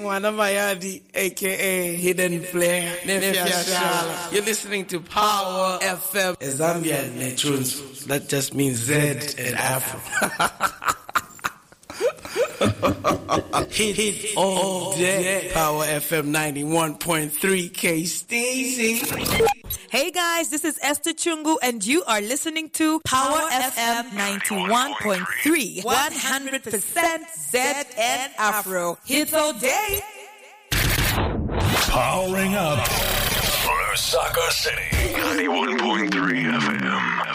Mwanamayadi, aka Hidden Player, Nefia Shala. You're listening to Power FM. Zambia Netunes. That just means Z and Afro. Hit all day. Power FM 91.3 K Stacy. Hey guys, this is Esther Chungu and you are listening to Power FM 91.3. 100% Z and Afro. Hits all day. Powering up Lusaka City. 91.3 FM.